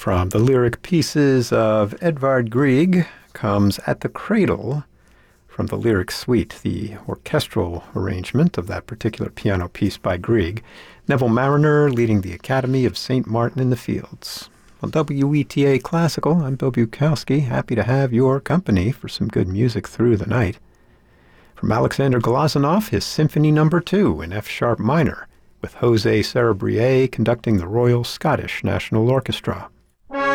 From the lyric pieces of Edvard Grieg comes At the Cradle from the lyric suite, the orchestral arrangement of that particular piano piece by Grieg. Neville Mariner leading the Academy of St. Martin in the Fields. On WETA Classical, I'm Bill Bukowski, happy to have your company for some good music through the night. From Alexander Glazunov, his Symphony No. 2 in F-sharp minor, with José Cerebrier conducting the Royal Scottish National Orchestra.